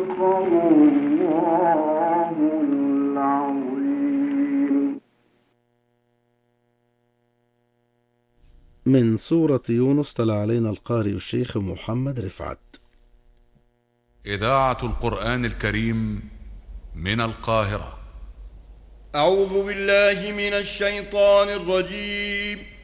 الله العظيم. من سورة يونس تلا علينا القارئ الشيخ محمد رفعت. إذاعة القرآن الكريم من القاهرة. أعوذ بالله من الشيطان الرجيم.